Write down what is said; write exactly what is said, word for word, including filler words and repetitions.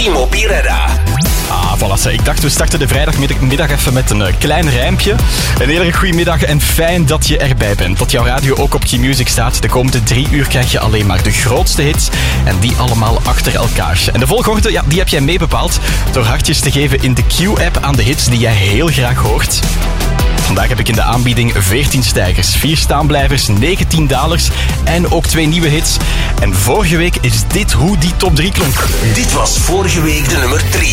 Team op Ireda. Ah, voilà. Ik dacht, we starten de vrijdagmiddag even met een uh, klein rijmpje. Een hele goede middag en fijn dat je erbij bent. Dat jouw radio ook op Q-Music staat. De komende drie uur krijg je alleen maar de grootste hits. En die allemaal achter elkaar. En de volgorde, ja, die heb jij mee bepaald door hartjes te geven in de Q-app aan de hits die jij heel graag hoort. Vandaag heb ik in de aanbieding veertien stijgers, vier staanblijvers, negentien dalers en ook twee nieuwe hits. En vorige week is dit hoe die top drie klonk. Dit was vorige week de nummer drie.